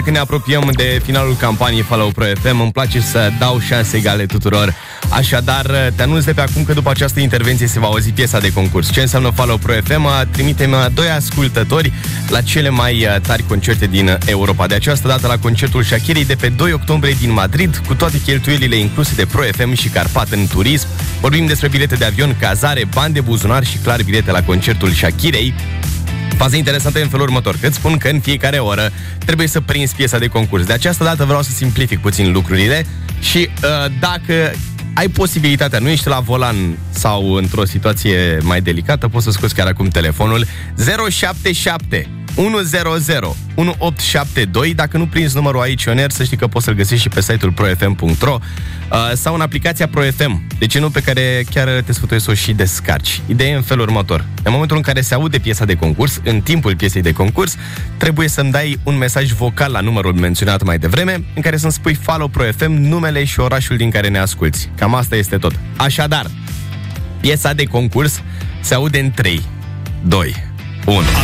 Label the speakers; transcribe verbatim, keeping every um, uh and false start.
Speaker 1: Când ne apropiem de finalul campaniei Follow Pro F M, îmi place să dau șanse egale tuturor. Așadar, te anunț de pe acum că după această intervenție se va auzi piesa de concurs. Ce înseamnă Follow Pro F M? Trimite-mi doi ascultători la cele mai tari concerte din Europa. De această dată la concertul Shakirei de pe doi octombrie din Madrid, cu toate cheltuielile incluse de Pro F M și Carpat în turism. Vorbim despre bilete de avion, cazare, bani de buzunar și clar bilete la concertul Shakirei. Faza interesantă e în felul următor, că îți spun că în fiecare oră trebuie să prinzi piesa de concurs. De această dată vreau să simplific puțin lucrurile și uh, dacă ai posibilitatea, nu ești la volan sau într-o situație mai delicată, poți să scoți chiar acum telefonul zero șapte șapte unu zero zero unu opt șapte doi. Dacă nu prinzi numărul aici, Ioner, să știi că poți să-l găsești și pe site-ul pro f m punct r o uh, sau în aplicația Pro F M. De ce nu? Pe care chiar te sfătuiesc să o și descarci. Ideea e în felul următor. În momentul în care se aude piesa de concurs, în timpul piesei de concurs, trebuie să-mi dai un mesaj vocal la numărul menționat mai devreme, în care să-mi spui Follow Pro F M, numele și orașul din care ne asculți. Cam asta este tot. Așadar, piesa de concurs se aude în trei, doi, unu.